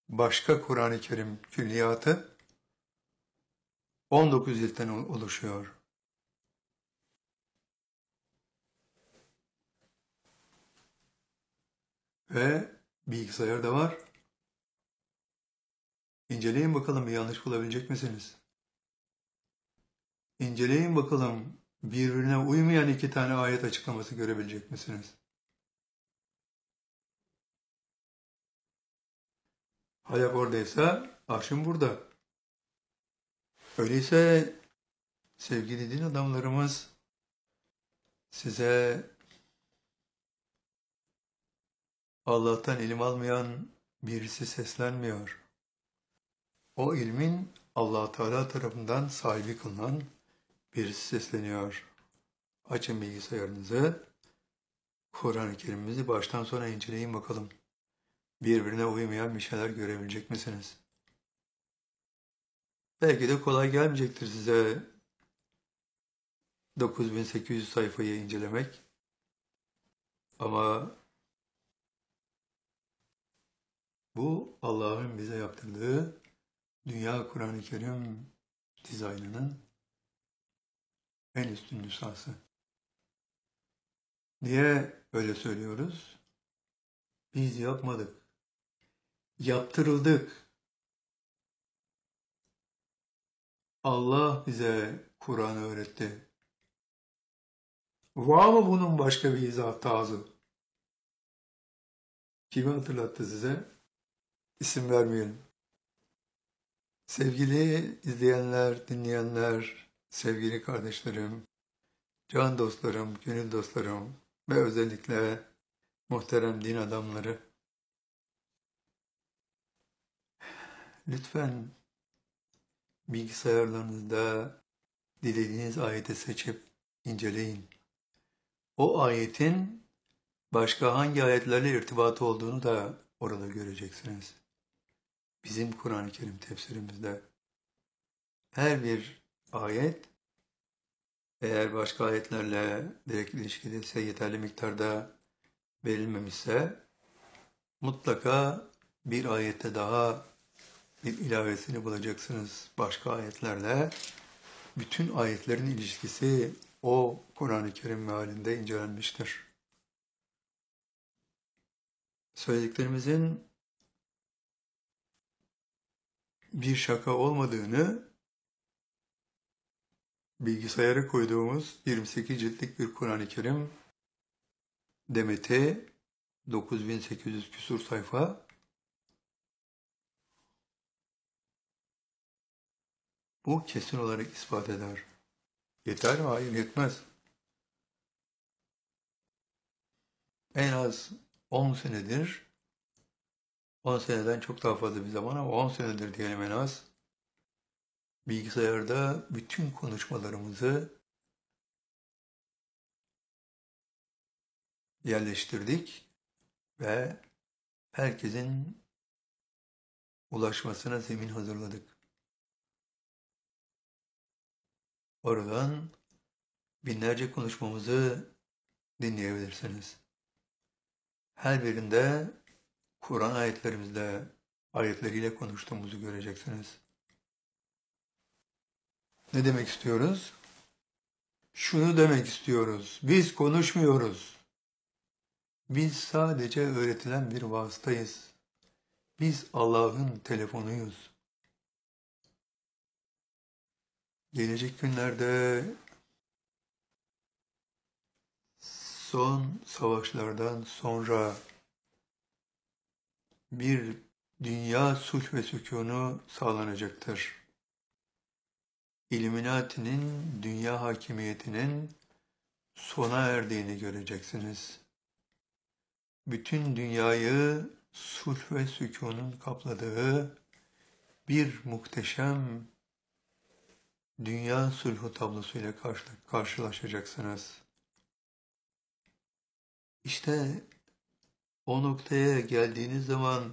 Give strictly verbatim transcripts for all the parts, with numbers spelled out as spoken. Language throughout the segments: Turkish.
Başka Kur'an-ı Kerim külliyatı on dokuz ciltten oluşuyor. Ve bilgisayarda var. İnceleyin bakalım bir yanlış bulabilecek misiniz? İnceleyin bakalım birbirine uymayan iki tane ayet açıklaması görebilecek misiniz? Hayat oradaysa arşın burada. Öyleyse sevgili din adamlarımız size Allah'tan ilim almayan birisi seslenmiyor. O ilmin Allah Teala tarafından sahibi kılınan birisi sesleniyor. Açın bilgisayarınızı, Kur'an-ı Kerim'imizi baştan sona inceleyin bakalım. Birbirine uymayan bir şeyler görebilecek misiniz? Belki de kolay gelmeyecektir size dokuz bin sekiz yüz sayfayı incelemek. Ama bu Allah'ın bize yaptırdığı Dünya Kur'an-ı Kerim dizaynının en üstün nüshası. Niye öyle söylüyoruz? Biz yapmadık. Yaptırıldık. Allah bize Kur'an'ı öğretti. Var mı bunun başka bir izah tarzı? Kimi hatırlattı size? İsim vermeyelim. Sevgili izleyenler, dinleyenler, sevgili kardeşlerim, can dostlarım, gönül dostlarım ve özellikle muhterem din adamları. Lütfen bilgisayarlarınızda dilediğiniz ayeti seçip inceleyin. O ayetin başka hangi ayetlerle irtibatı olduğunu da orada göreceksiniz. Bizim Kur'an-ı Kerim tefsirimizde her bir ayet eğer başka ayetlerle direkt ilişkiliyse, yeterli miktarda verilmemişse mutlaka bir ayette daha bir ilavesini bulacaksınız başka ayetlerle. Bütün ayetlerin ilişkisi o Kur'an-ı Kerim mealinde incelenmiştir. Söylediklerimizin bir şaka olmadığını bilgisayara koyduğumuz yirmi sekiz ciltlik bir Kur'an-ı Kerim demeti dokuz bin sekiz yüz küsur sayfa bu kesin olarak ispat eder. Yeter mi? Hayır, yetmez. En az on senedir, on seneden çok daha fazla bir zaman ama on senedir diyelim en az, bilgisayarda bütün konuşmalarımızı yerleştirdik ve herkesin ulaşmasına zemin hazırladık. Oradan binlerce konuşmamızı dinleyebilirsiniz. Her birinde Kur'an ayetlerimizle, ayetleriyle konuştuğumuzu göreceksiniz. Ne demek istiyoruz? Şunu demek istiyoruz. Biz konuşmuyoruz. Biz sadece öğretilen bir vasıtayız. Biz Allah'ın telefonuyuz. Gelecek günlerde son savaşlardan sonra bir dünya sulh ve sükûnu sağlanacaktır. İlluminati'nin dünya hakimiyetinin sona erdiğini göreceksiniz. Bütün dünyayı sulh ve sükûnun kapladığı bir muhteşem dünya sulhu tablosuyla karşı, karşılaşacaksınız. İşte o noktaya geldiğiniz zaman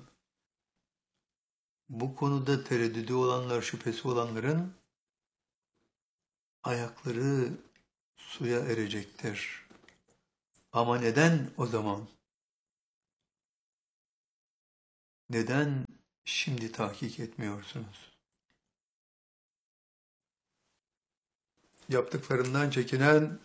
bu konuda tereddüdü olanlar, şüphesi olanların ayakları suya erecektir. Ama neden o zaman? Neden şimdi tahkik etmiyorsunuz. Yaptıklarından çekinen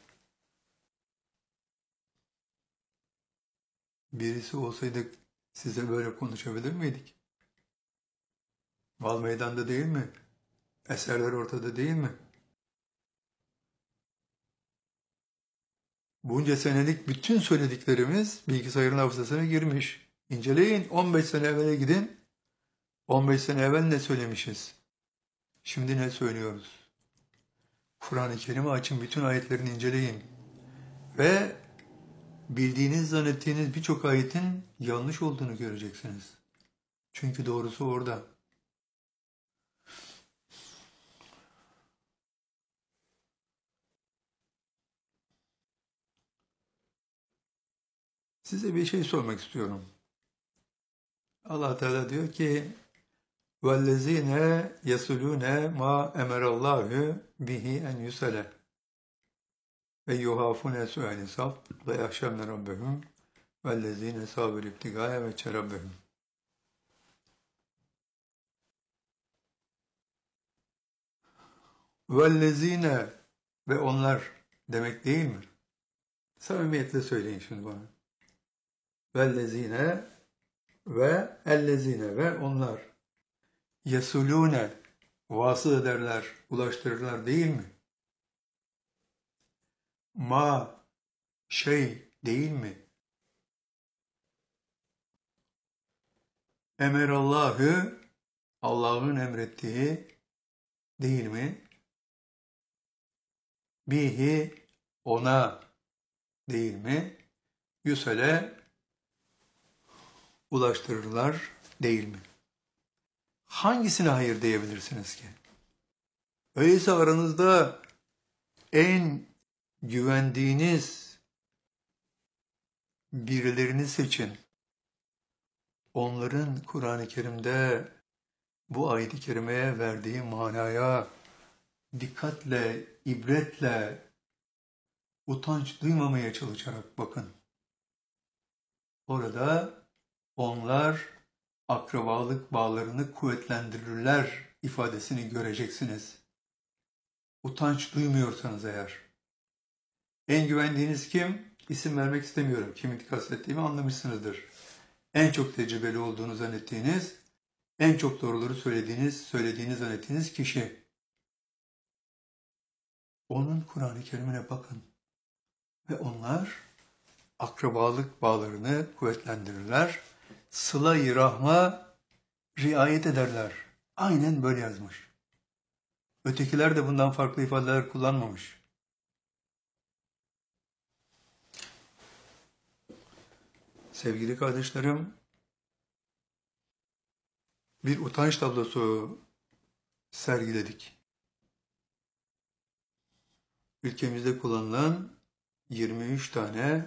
birisi olsaydık size böyle konuşabilir miydik? Mal meydanda değil mi? Eserler ortada değil mi? Bunca senelik bütün söylediklerimiz bilgisayarın hafızasına girmiş. İnceleyin, on beş sene evvele gidin. on beş sene evvel ne söylemişiz? Şimdi ne söylüyoruz? Kur'an-ı Kerim'i açın, bütün ayetlerini inceleyin. Ve bildiğiniz, zannettiğiniz birçok ayetin yanlış olduğunu göreceksiniz. Çünkü doğrusu orada. Size bir şey sormak istiyorum. Allah Teala diyor ki وَالَّذ۪ينَ يَسُلُونَ مَا اَمَرَ اللّٰهُ بِهِ اَنْ يُسَلَ وَيُّهَافُونَ سُؤَالِ الْحِسَابِ وَيَخْشَوْنَ رَبَّهُمْ وَالَّذ۪ينَ صَابِرُوا ابْتِغَاءَ وَجْهِ رَبِّهِمْ. وَالَّذ۪ينَ ve onlar demek değil mi? Samimiyetle söyleyin şimdi bana. وَالَّذ۪ينَ ve ellezine ve onlar yesulune vasıl ederler, ulaştırırlar değil mi? Ma şey değil mi? Emerallahü Allah'ın emrettiği değil mi? Bihi ona değil mi? Yüsele ulaştırırlar değil mi? Hangisine hayır diyebilirsiniz ki? Öyleyse aranızda en güvendiğiniz birilerini seçin. Onların Kur'an-ı Kerim'de bu ayet-i kerimeye verdiği manaya dikkatle, ibretle, utanç duymamaya çalışarak bakın. Orada onlar akrabalık bağlarını kuvvetlendirirler ifadesini göreceksiniz. Utanç duymuyorsanız eğer. En güvendiğiniz kim? İsim vermek istemiyorum. Kimi kastettiğimi anlamışsınızdır. En çok tecrübeli olduğunu zannettiğiniz, en çok doğruları söylediğiniz, söylediğini zannettiğiniz kişi. Onun Kur'an-ı Kerim'ine bakın. Ve onlar akrabalık bağlarını kuvvetlendirirler. Sıla-i rahma riayet ederler. Aynen böyle yazmış. Ötekiler de bundan farklı ifadeler kullanmamış. Sevgili kardeşlerim, bir utanç tablosu sergiledik. Ülkemizde kullanılan yirmi üç tane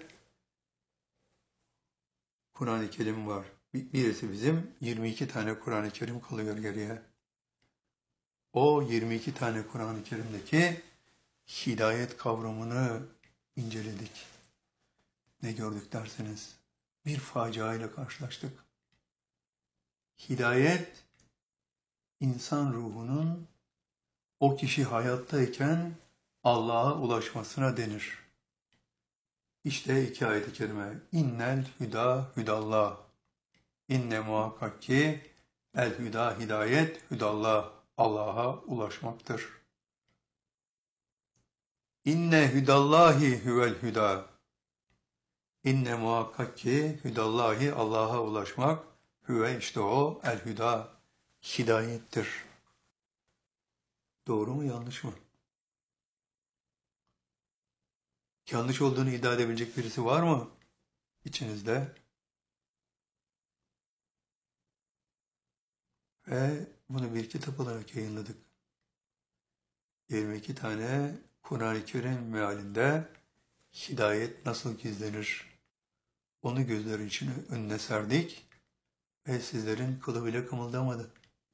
Kur'an-ı Kerim var. Birisi bizim, yirmi iki tane Kur'an-ı Kerim kalıyor geriye. O yirmi iki tane Kur'an-ı Kerim'deki hidayet kavramını inceledik. Ne gördük derseniz, bir facia ile karşılaştık. Hidayet, insan ruhunun o kişi hayattayken Allah'a ulaşmasına denir. İşte iki ayet-i kerime. İnnel hüda hüdallah. İnne muhakkak ki el hüda hidayet hüdallah. Allah'a ulaşmaktır. İnne hüdallahi hüvel hüda. İnne muhakkak ki hüdallahi Allah'a ulaşmak hüve işte o el hüda hidayettir. Doğru mu yanlış mı? Yanlış olduğunu iddia edebilecek birisi var mı içinizde? Ve bunu bir kitap olarak yayınladık. yirmi iki tane Kur'an-ı Kerim mealinde hidayet nasıl gizlenir? Onu gözlerin içine önüne serdik ve sizlerin kılı bile kımıldamadı.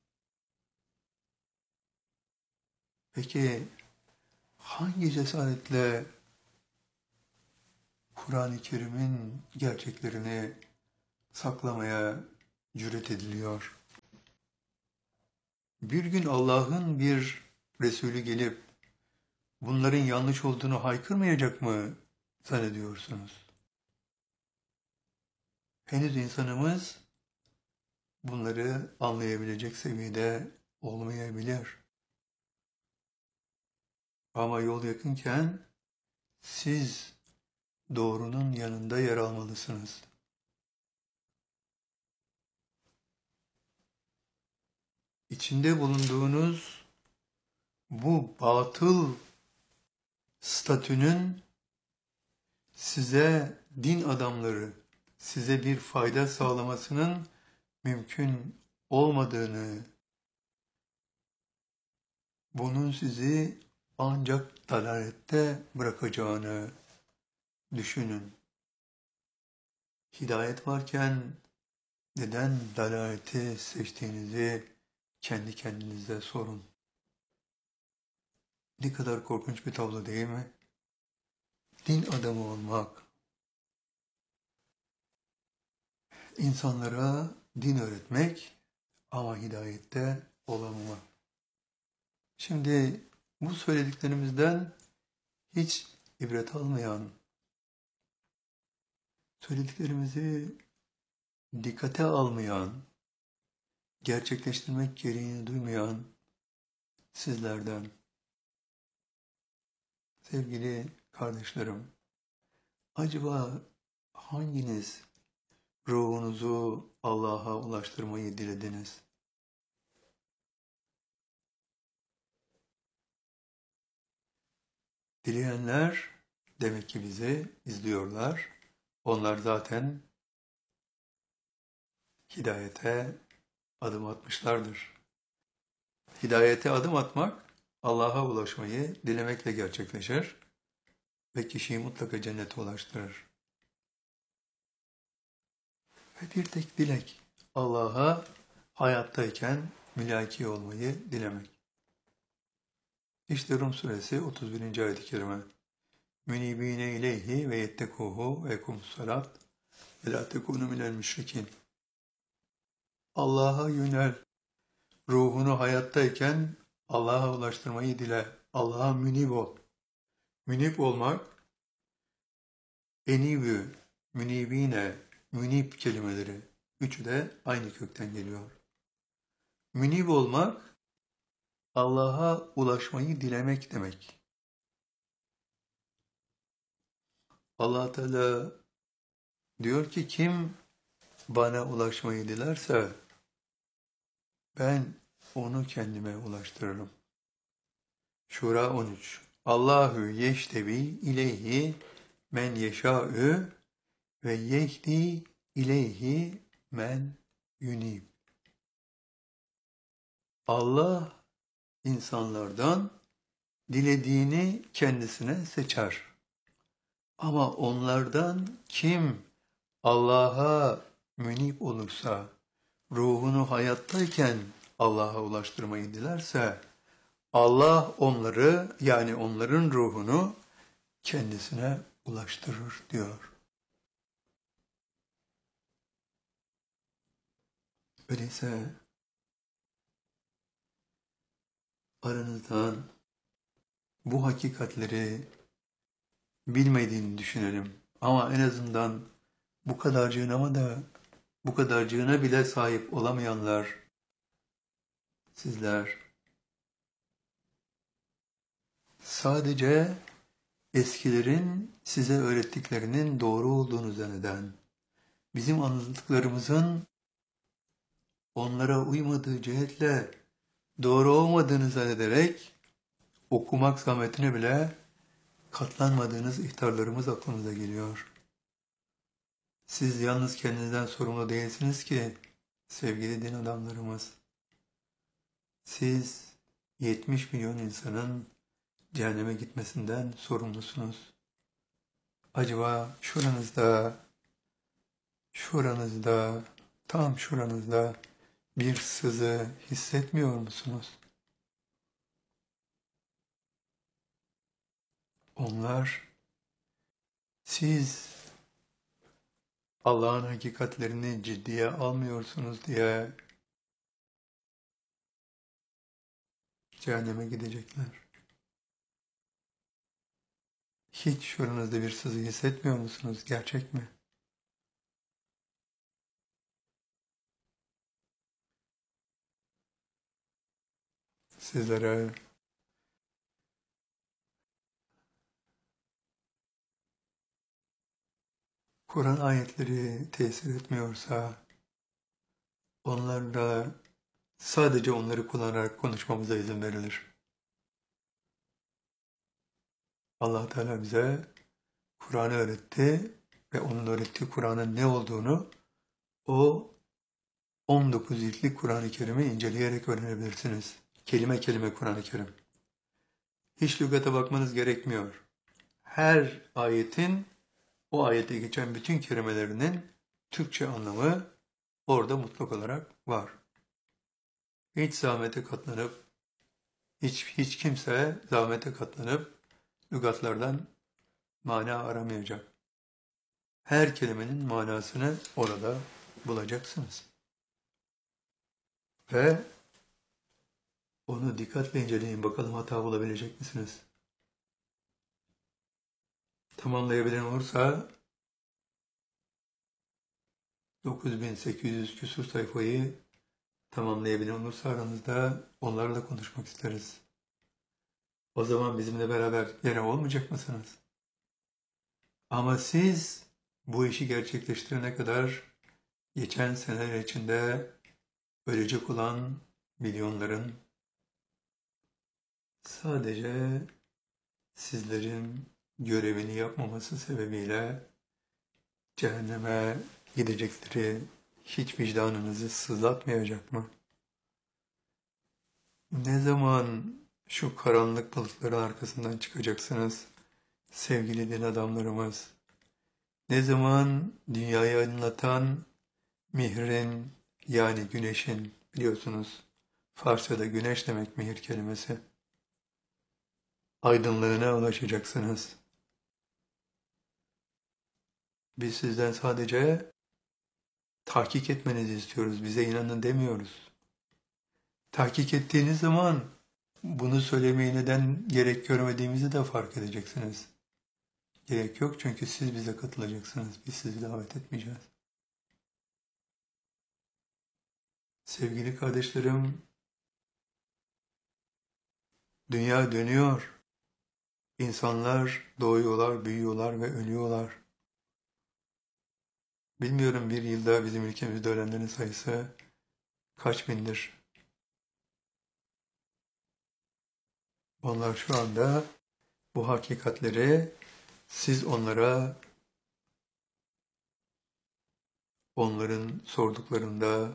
Peki hangi cesaretle Kur'an-ı Kerim'in gerçeklerini saklamaya cüret ediliyor? Bir gün Allah'ın bir Resulü gelip bunların yanlış olduğunu haykırmayacak mı zannediyorsunuz? Henüz insanımız bunları anlayabilecek seviyede olmayabilir. Ama yol yakınken siz doğrunun yanında yer almalısınız. İçinde bulunduğunuz bu batıl statünün size din adamları, size bir fayda sağlamasının mümkün olmadığını, bunun sizi ancak dalalette bırakacağını düşünün. Hidayet varken neden dalaleti seçtiğinizi kendi kendinize sorun. Ne kadar korkunç bir tablo değil mi? Din adamı olmak, insanlara din öğretmek ama hidayette olamamak. Şimdi bu söylediklerimizden hiç ibret almayan, söylediklerimizi dikkate almayan, gerçekleştirmek gereğini duymayan sizlerden, sevgili kardeşlerim, acaba hanginiz ruhunuzu Allah'a ulaştırmayı dilediniz? Dileyenler demek ki bizi izliyorlar. Onlar zaten hidayete adım atmışlardır. Hidayete adım atmak, Allah'a ulaşmayı dilemekle gerçekleşir ve kişiyi mutlaka cennete ulaştırır. Ve bir tek dilek, Allah'a hayattayken mülaki olmayı dilemek. İşte Rum suresi otuz birinci ayet-i kerime. Münibine ileyhi ve yettekuhu ve ekumussalat ve la tekunu minel müşrikin. Allah'a yönel, ruhunu hayattayken Allah'a ulaştırmayı dile, Allah'a münib ol. Münib olmak, enibü, münibine, münib kelimeleri, üçü de aynı kökten geliyor. Münib olmak, Allah'a ulaşmayı dilemek demek. Allah Teala diyor ki kim bana ulaşmayı dilerse ben onu kendime ulaştırırım. Şura on üç. Allahu yeştevi ileyhi men yeşâ'ü ve yehdi ileyhi men yunib. Allah insanlardan dilediğini kendisine seçer. Ama onlardan kim Allah'a münib olursa, ruhunu hayattayken Allah'a ulaştırmayı dilerse, Allah onları yani onların ruhunu kendisine ulaştırır diyor. Öyleyse aranızdan bu hakikatleri bilmediğini düşünelim. Ama en azından bu kadarcığına ama da bu kadarcığına bile sahip olamayanlar sizler. Sadece eskilerin size öğrettiklerinin doğru olduğunu zanneden, bizim anlattıklarımızın onlara uymadığı cihetle doğru olmadığını zannederek okumak zahmetine bile katlanmadığınız ihtarlarımız aklımıza geliyor. Siz yalnız kendinizden sorumlu değilsiniz ki sevgili din adamlarımız. Siz yetmiş milyon insanın cehenneme gitmesinden sorumlusunuz. Acaba şuranızda, şuranızda, tam şuranızda bir sızı hissetmiyor musunuz? Onlar, siz Allah'ın hakikatlerini ciddiye almıyorsunuz diye cehenneme gidecekler. Hiç şuranızda bir sızı hissetmiyor musunuz? Gerçek mi? Sizlere Kur'an ayetleri tesir etmiyorsa, onlarla sadece onları kullanarak konuşmamıza izin verilir. Allah Teala bize Kur'an'ı öğretti ve onun öğrettiği Kur'an'ın ne olduğunu o on dokuz ciltlik Kur'an-ı Kerim'i inceleyerek öğrenebilirsiniz. Kelime kelime Kur'an-ı Kerim. Hiç lügata bakmanız gerekmiyor. Her ayetin, o ayette geçen bütün kelimelerinin Türkçe anlamı orada mutlak olarak var. Hiç zahmete katlanıp, hiç, hiç kimse zahmete katlanıp lügatlardan mana aramayacak. Her kelimenin manasını orada bulacaksınız. Ve onu dikkatle inceleyin. Bakalım hata bulabilecek misiniz? Tamamlayabilen olursa dokuz bin sekiz yüz küsur sayfayı tamamlayabilen olursa aranızda onlarla konuşmak isteriz. O zaman bizimle beraber yine olmayacak mısınız? Ama siz bu işi gerçekleştirene kadar geçen seneler içinde ölecek olan milyonların sadece sizlerin görevini yapmaması sebebiyle cehenneme gidecekleri hiç vicdanınızı sızlatmayacak mı? Ne zaman şu karanlık balıkların arkasından çıkacaksınız sevgili din adamlarımız? Ne zaman dünyayı aydınlatan mihrin yani güneşin, biliyorsunuz Farsçada güneş demek mihir kelimesi, aydınlığına ulaşacaksınız. Biz sizden sadece tahkik etmenizi istiyoruz. Bize inanın demiyoruz. Tahkik ettiğiniz zaman bunu söylemeye neden gerek görmediğimizi de fark edeceksiniz. Gerek yok çünkü siz bize katılacaksınız. Biz sizi davet etmeyeceğiz. Sevgili kardeşlerim, dünya dönüyor. İnsanlar doğuyorlar, büyüyorlar ve ölüyorlar. Bilmiyorum bir yılda bizim ülkemizde ölenlerin sayısı kaç bindir? Onlar şu anda bu hakikatleri siz onlara onların sorduklarında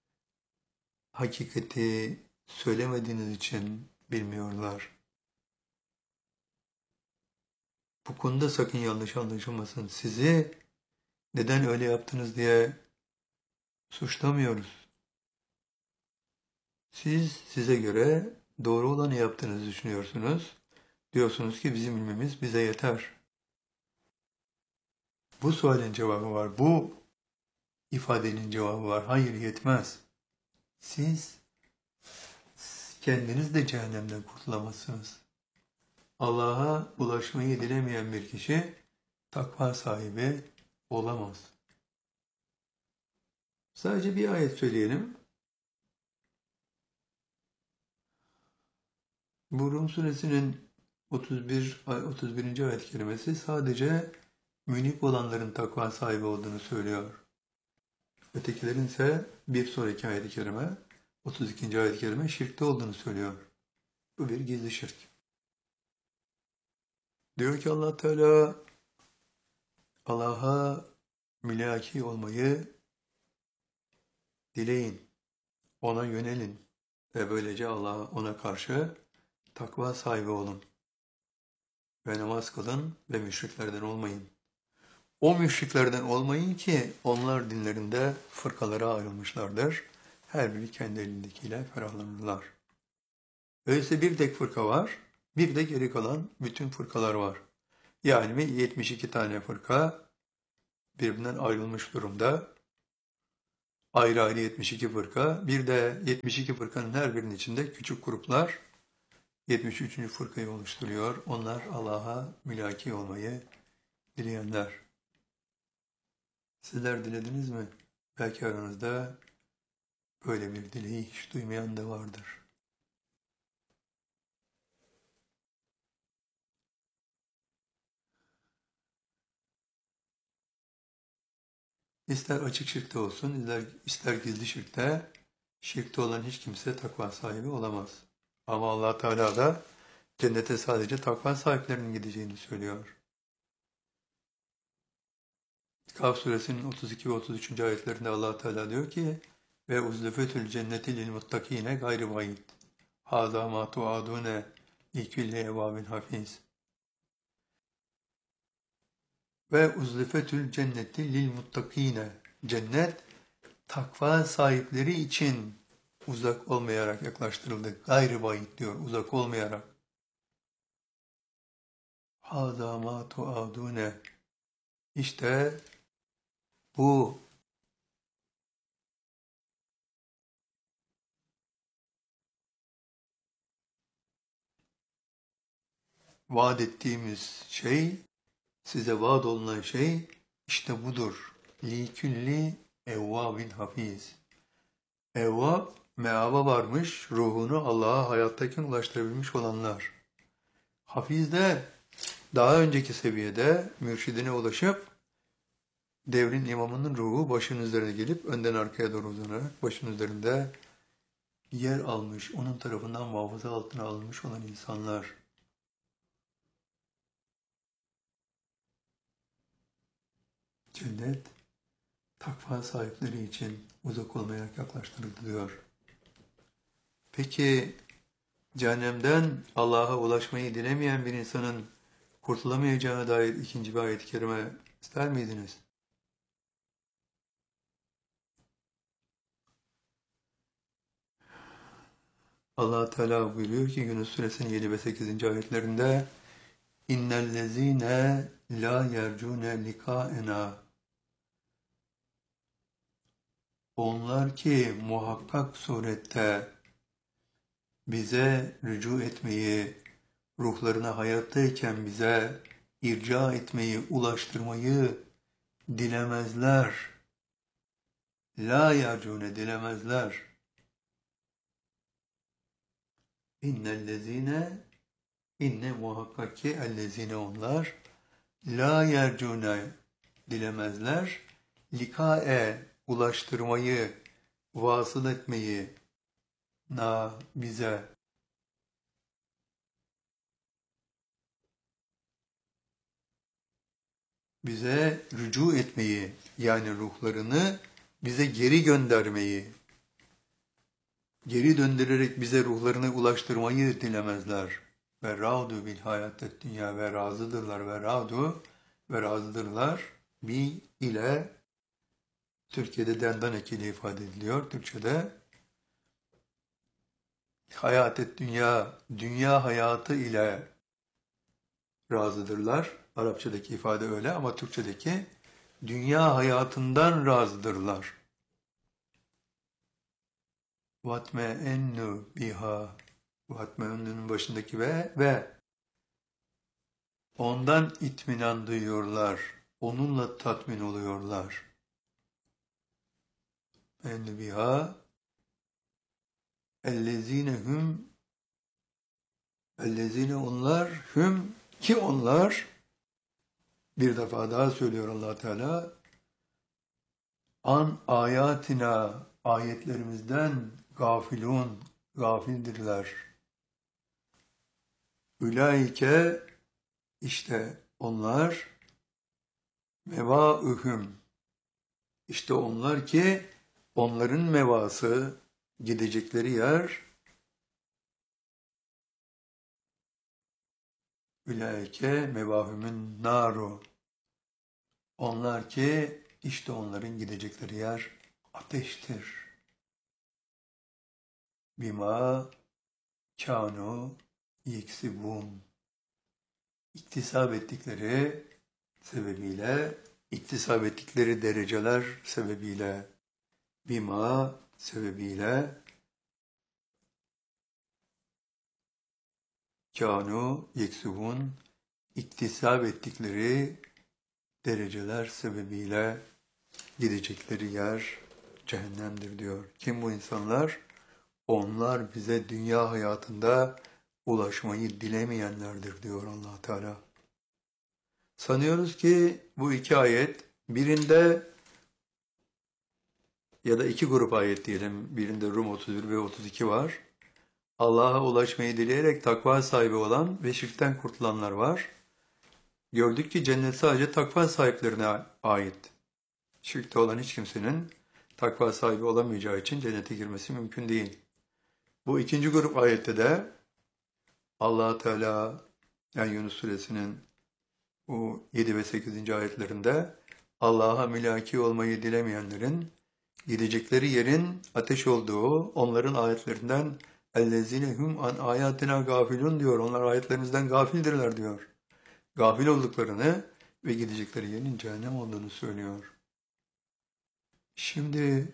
hakikati söylemediğiniz için bilmiyorlar. Bu konuda sakın yanlış anlaşılmasın. Sizi neden öyle yaptınız diye suçlamıyoruz. Siz size göre doğru olanı yaptığınızı düşünüyorsunuz. Diyorsunuz ki bizim ilmimiz bize yeter. Bu sualin cevabı var. Bu ifadenin cevabı var. Hayır yetmez. Siz kendiniz de cehennemden kurtulamazsınız. Allah'a ulaşmayı dilemeyen bir kişi takva sahibi olamaz. Sadece bir ayet söyleyelim. Bu Rum suresinin otuz bir, otuz birinci ayet kelimesi sadece münip olanların takva sahibi olduğunu söylüyor. Ötekilerin ise bir sonraki ayet-i kerime, otuz ikinci ayet-i kerime şirkte olduğunu söylüyor. Bu bir gizli şirk. Diyor ki Allah Teala, Allah'a mülaki olmayı dileyin, ona yönelin ve böylece Allah'a ona karşı takva sahibi olun ve namaz kılın ve müşriklerden olmayın. O müşriklerden olmayın ki onlar dinlerinde fırkalara ayrılmışlardır. Her biri kendi elindekiyle ferahlanırlar. Öyleyse bir tek fırka var, bir de geri kalan bütün fırkalar var. Yani yetmiş iki tane fırka birbirinden ayrılmış durumda. Ayrı ayrı yetmiş iki fırka, bir de yetmiş iki fırkanın her birinin içinde küçük gruplar yetmiş üçüncü fırkayı oluşturuyor. Onlar Allah'a mülaki olmayı dileyenler. Sizler dilediniz mi? Belki aranızda böyle bir dileği hiç duymayan da vardır. İster açık şirkte olsun, ister, ister gizli şirkte, şirkte olan hiç kimse takva sahibi olamaz. Ama Allah Teala da cennete sadece takva sahiplerinin gideceğini söylüyor. Kaf suresinin otuz iki ve otuz üçüncü ayetlerinde Allah Teala diyor ki: ve uzlefetül cenneti lil muttakine gayri vaid. Hâzâ mâ tuadune likülli evâbin hafiz. Ve uzlefetül cenneti lil muttakine. Cennet takva sahipleri için uzak olmayarak yaklaştırıldı. Gayri vaid diyor, uzak olmayarak. Hâzâ mâ tuadune. İşte bu vaat ettiğimiz şey, size vaat olunan şey işte budur. Likülli evvabin hafiz. Evvab, meaba varmış, ruhunu Allah'a hayattayken ulaştırabilmiş olanlar. Hafiz de daha önceki seviyede mürşidine ulaşıp devrin imamının ruhu başının üzerine gelip önden arkaya doğru uzanarak başının üzerinde yer almış, onun tarafından muhafaza altına alınmış olan insanlar. Cennet takva sahipleri için uzak olmayarak yaklaştırıldı diyor. Peki cehennemden Allah'a ulaşmayı dilemeyen bir insanın kurtulamayacağına dair ikinci bir ayet-i kerime ister miydiniz? Allah Teala buyuruyor ki Yunus Suresinin yedi ve sekizinci ayetlerinde: İnnellezîne lâ yercûne likâenâ. Onlar ki muhakkak surette bize rücu etmeyi, ruhlarına hayattayken bize irca etmeyi, ulaştırmayı dilemezler. La yercûne, dilemezler. İnnellezîne, inne muhakkak ki ellezîne onlar, la yercûne, dilemezler. Likae, ulaştırmayı, vasıl etmeyi, na, bize. Bize rücu etmeyi, yani ruhlarını bize geri göndermeyi, geri döndürerek bize ruhlarını ulaştırmayı dilemezler. Ve râdu bil hayatet dünya, ve razıdırlar, ve râdu, ve razıdırlar bi ile, Türkiye'de dendan ekili ifade ediliyor. Türkçe'de hayatet dünya, dünya hayatı ile razıdırlar. Arapçadaki ifade öyle ama Türkçedeki dünya hayatından razıdırlar. Vatme ennu biha. Vatme ennu'nun başındaki ve ve ondan itminan duyuyorlar. Onunla tatmin oluyorlar. Ennu biha ellezine hum ellezine onlar hum ki onlar, bir defa daha söylüyor Allah Teala, an ayatina, ayetlerimizden gafilun, gafildirler. Ülaike, işte onlar, mevaühüm, işte onlar ki onların mevası, gidecekleri yer, ülaike mevahümün naru, onlar ki işte onların gidecekleri yer ateştir. Bima kânu yeksibun, iktisap ettikleri sebebiyle, iktisap ettikleri dereceler sebebiyle, bima sebebiyle kânû yeksubun, iktisap ettikleri dereceler sebebiyle gidecekleri yer cehennemdir diyor. Kim bu insanlar? Onlar bize dünya hayatında ulaşmayı dilemeyenlerdir diyor Allah Teala. Sanıyoruz ki bu iki ayet, birinde ya da iki grup ayet diyelim, birinde Rum otuz bir ve otuz iki var. Allah'a ulaşmayı dileyerek takva sahibi olan ve şirkten kurtulanlar var. Gördük ki cennet sadece takva sahiplerine ait. Şirkte olan hiç kimsenin takva sahibi olamayacağı için cennete girmesi mümkün değil. Bu ikinci grup ayette de Allah Teala, yani Yunus suresinin bu yedi ve sekizinci ayetlerinde Allah'a mülaki olmayı dilemeyenlerin gidecekleri yerin ateş olduğu, onların ayetlerinden اَلَّذِينَ هُمْ an ayatina gafilun diyor. Onlar ayetlerimizden gafildirler diyor. Gafil olduklarını ve gidecekleri yerin cehennem olduğunu söylüyor. Şimdi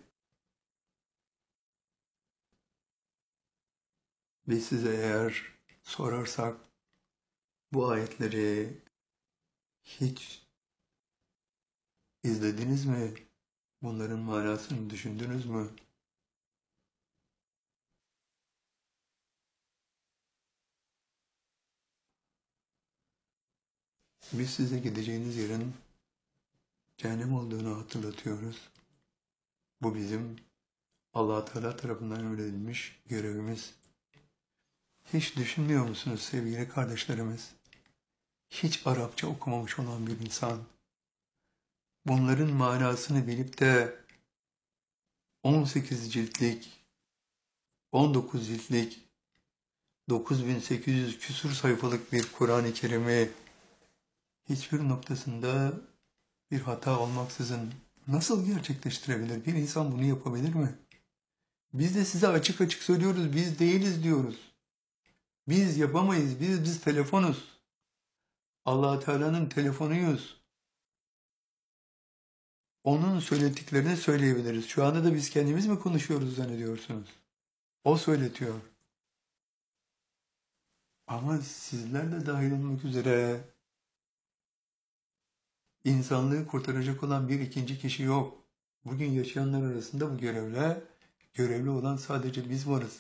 biz size eğer sorarsak bu ayetleri hiç izlediniz mi? Bunların manasını düşündünüz mü? Biz size gideceğiniz yerin cehennem olduğunu hatırlatıyoruz. Bu bizim Allah Teala tarafından emredilmiş görevimiz. Hiç düşünmüyor musunuz sevgili kardeşlerimiz? Hiç Arapça okumamış olan bir insan, bunların manasını bilip de on sekiz ciltlik, on dokuz ciltlik, dokuz bin sekiz yüz küsur sayfalık bir Kur'an-ı Kerim'i hiçbir noktasında bir hata olmaksızın nasıl gerçekleştirebilir? Bir insan bunu yapabilir mi? Biz de size açık açık söylüyoruz, biz değiliz diyoruz. Biz yapamayız, biz biz telefonuz. Allah Teala'nın telefonuyuz. Onun söylediklerini söyleyebiliriz. Şu anda da biz kendimiz mi konuşuyoruz zannediyorsunuz? O söyletiyor. Ama sizler de dahil olmak üzere insanlığı kurtaracak olan bir ikinci kişi yok. Bugün yaşayanlar arasında bu görevle görevli olan sadece biz varız.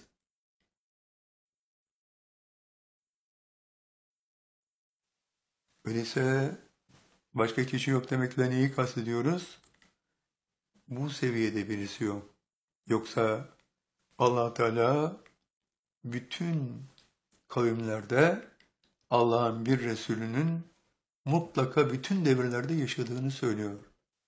Öyleyse başka kişi yok demekle neyi kastediyoruz? Bu seviyede birisi yok. Yoksa Allah Teala bütün kavimlerde Allah'ın bir Resulünün mutlaka bütün devirlerde yaşadığını söylüyor.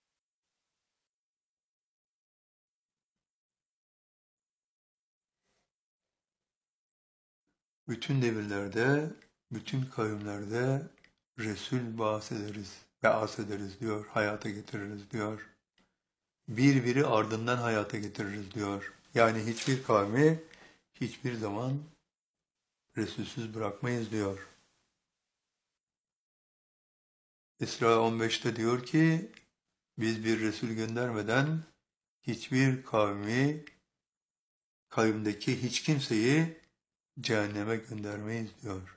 Bütün devirlerde, bütün kavimlerde Resul bahsederiz ve bahsederiz diyor, hayata getiririz diyor. Bir biri ardından hayata getiririz diyor. Yani hiçbir kavmi hiçbir zaman Resulsüz bırakmayız diyor. İsra on beşte diyor ki, biz bir Resul göndermeden hiçbir kavmi, kavimdeki hiç kimseyi cehenneme göndermeyiz diyor.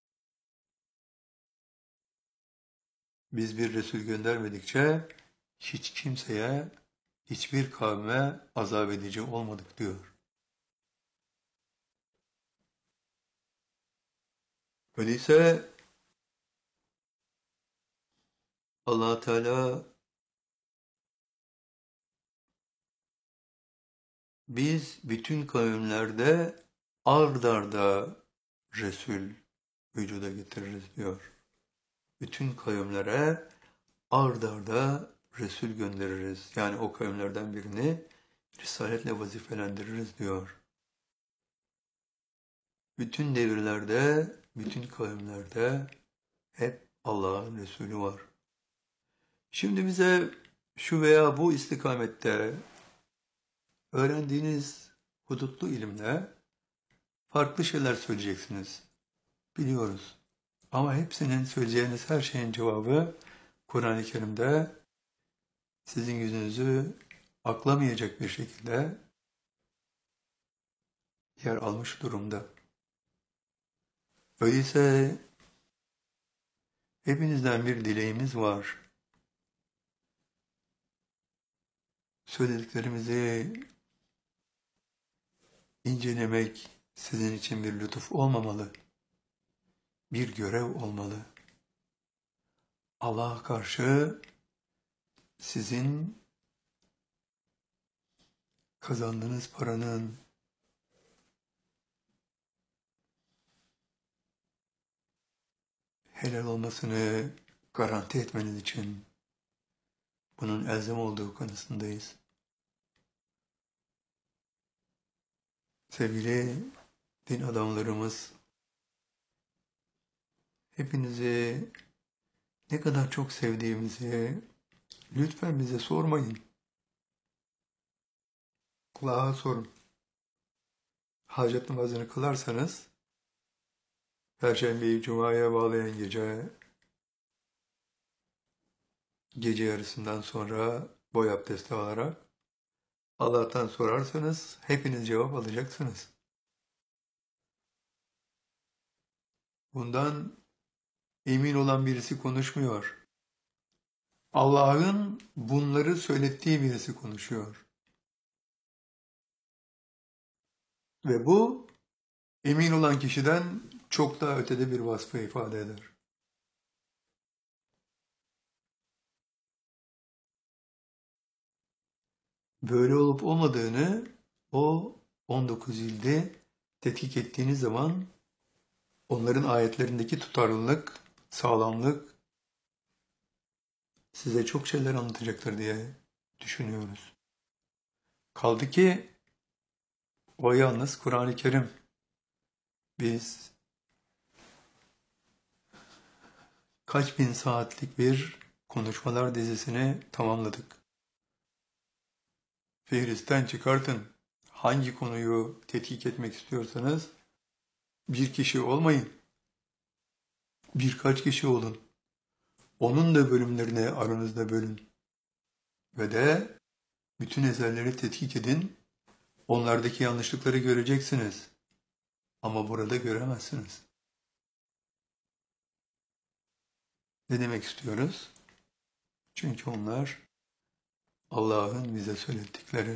Biz bir Resul göndermedikçe hiç kimseye, hiçbir kavme azap edici olmadık diyor. Öyleyse Allah Teala biz bütün kavimlerde ard arda Resul vücuda getiririz diyor. Bütün kavimlere ard arda Resul göndeririz. Yani o kavimlerden birini risaletle vazifelendiririz diyor. Bütün devirlerde, bütün kavimlerde hep Allah'ın Resulü var. Şimdi bize şu veya bu istikamette öğrendiğiniz hudutlu ilimle farklı şeyler söyleyeceksiniz. Biliyoruz. Ama hepsinin söyleyeceğiniz her şeyin cevabı Kur'an-ı Kerim'de sizin yüzünüzü aklamayacak bir şekilde yer almış durumda. Öyleyse hepinizden bir dileğimiz var. Söylediklerimizi incelemek sizin için bir lütuf olmamalı, bir görev olmalı. Allah'a karşı sizin kazandığınız paranın helal olmasını garanti etmeniz için bunun elzem olduğu kanısındayız. Sevgili din adamlarımız, hepinizi ne kadar çok sevdiğimizi lütfen bize sormayın. Kulağa sorun. Hacet namazını kılarsanız, Perşembeyi Cuma'ya bağlayan gece, gece yarısından sonra boy abdesti alarak Allah'tan sorarsanız hepiniz cevap alacaksınız. Bundan emin olan birisi konuşmuyor. Allah'ın bunları söylettiği birisi konuşuyor. Ve bu emin olan kişiden çok daha ötede bir vasfı ifade eder. Böyle olup olmadığını o on dokuz ilde tetkik ettiğiniz zaman onların ayetlerindeki tutarlılık, sağlamlık size çok şeyler anlatacaktır diye düşünüyoruz. Kaldı ki o yalnız Kur'an-ı Kerim. Biz kaç bin saatlik bir konuşmalar dizisini tamamladık. Fihris'ten çıkartın. Hangi konuyu tetkik etmek istiyorsanız bir kişi olmayın. Birkaç kişi olun. Onun da bölümlerini aranızda bölün. Ve de bütün eserleri tetkik edin. Onlardaki yanlışlıkları göreceksiniz. Ama burada göremezsiniz. Ne demek istiyoruz? Çünkü onlar Allah'ın bize söylettikleri.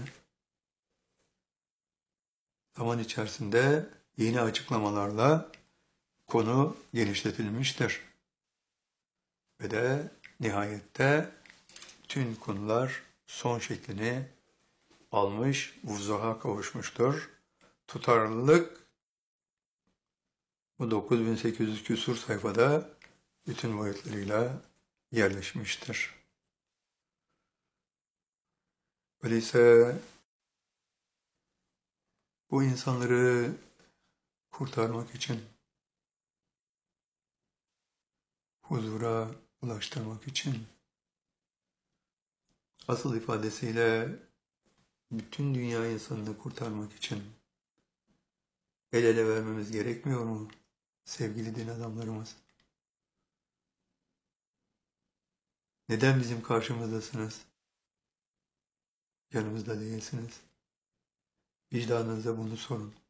Zaman içerisinde yeni açıklamalarla konu genişletilmiştir. Ve de nihayette tüm konular son şeklini almış, vuzuha kavuşmuştur. Tutarlılık bu dokuz bin sekiz yüz küsur sayfada bütün boyutlarıyla yerleşmiştir. Öyleyse bu insanları kurtarmak için, huzura ulaştırmak için, asıl ifadesiyle bütün dünya insanını kurtarmak için el ele vermemiz gerekmiyor mu sevgili din adamlarımız? Neden bizim karşımızdasınız? Yanımızda değilsiniz. Vicdanınıza bunu sorun.